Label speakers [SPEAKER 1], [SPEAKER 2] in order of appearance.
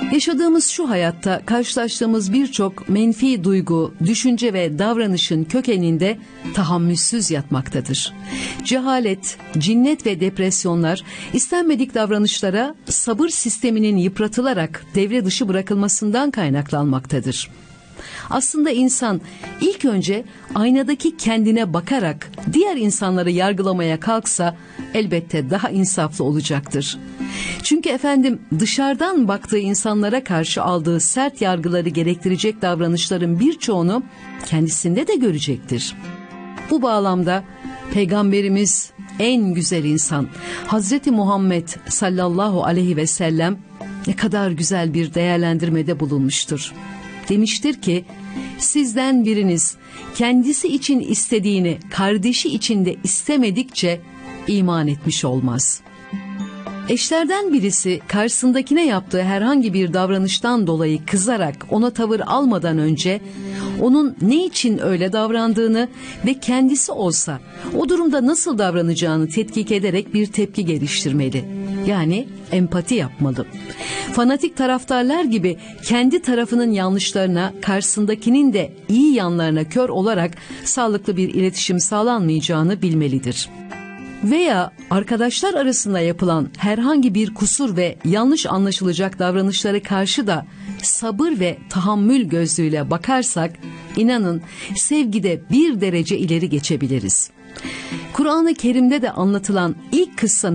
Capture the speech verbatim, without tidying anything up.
[SPEAKER 1] Yaşadığımız şu hayatta karşılaştığımız birçok menfi duygu, düşünce ve davranışın kökeninde tahammülsüz yatmaktadır. Cehalet, cinnet ve depresyonlar istenmedik davranışlara sabır sisteminin yıpratılarak devre dışı bırakılmasından kaynaklanmaktadır. Aslında insan ilk önce aynadaki kendine bakarak diğer insanları yargılamaya kalksa elbette daha insaflı olacaktır. Çünkü efendim dışarıdan baktığı insanlara karşı aldığı sert yargıları gerektirecek davranışların birçoğunu kendisinde de görecektir. Bu bağlamda Peygamberimiz en güzel insan Hazreti Muhammed sallallahu aleyhi ve sellem ne kadar güzel bir değerlendirmede bulunmuştur. Demiştir ki, sizden biriniz kendisi için istediğini kardeşi için de istemedikçe iman etmiş olmaz. Eşlerden birisi karşısındakine yaptığı herhangi bir davranıştan dolayı kızarak ona tavır almadan önce onun ne için öyle davrandığını ve kendisi olsa o durumda nasıl davranacağını tetkik ederek bir tepki geliştirmeli. Yani empati yapmalı. Fanatik taraftarlar gibi kendi tarafının yanlışlarına, karşısındakinin de iyi yanlarına kör olarak sağlıklı bir iletişim sağlanmayacağını bilmelidir. Veya arkadaşlar arasında yapılan herhangi bir kusur ve yanlış anlaşılacak davranışlara karşı da sabır ve tahammül gözlüğüyle bakarsak, inanın sevgide bir derece ileri geçebiliriz. Kur'an-ı Kerim'de de anlatılan ilk kıssanın